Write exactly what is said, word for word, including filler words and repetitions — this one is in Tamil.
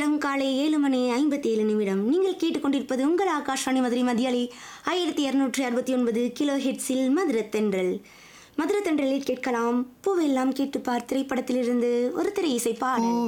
நேரம் காலை ஏழு மணி ஐம்பத்தி ஏழு நிமிடம். நீங்கள் கேட்டுக்கொண்டிருப்பது உங்கள் ஆகாஷ்வாணி மதுரை மதியாளி ஆயிரத்தி இருநூற்றி அறுபத்தி ஒன்பது கிலோ ஹெட்ஸில் மதுரத்தென்றல். மதுரத்தென்றலில் கேட்கலாம் பூவெல்லாம் கேட்டுப்பார் திரைப்படத்திலிருந்து ஒரு திரை இசை பாடல்.